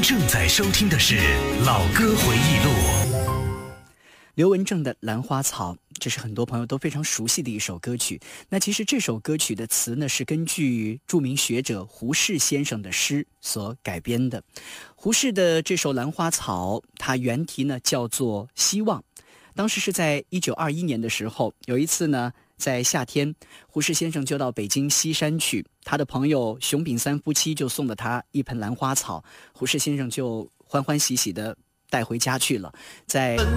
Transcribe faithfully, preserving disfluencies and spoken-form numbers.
正在收听的是老歌回忆录。 刘文正的《兰花草》，这是很多朋友都非常熟悉的一首歌曲。那其实这首歌曲的词呢，是根据著名学者胡适先生的诗所改编的。胡适的这首《兰花草》，它原题呢叫做《希望》。当时是在一九二一年的时候，有一次呢，在夏天，胡适先生就到北京西山去，他的朋友熊秉三夫妻就送了他一盆兰花草，胡适先生就欢欢喜喜的带回家去了。在